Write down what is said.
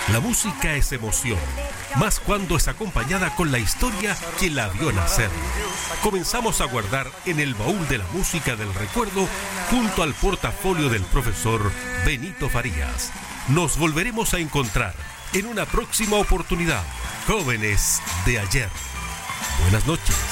La música es emoción, más cuando es acompañada con la historia que la vio nacer. Comenzamos a guardar en el baúl de la música del recuerdo junto al portafolio del profesor Benito Farías. Nos volveremos a encontrar en una próxima oportunidad. Jóvenes de ayer. Buenas noches.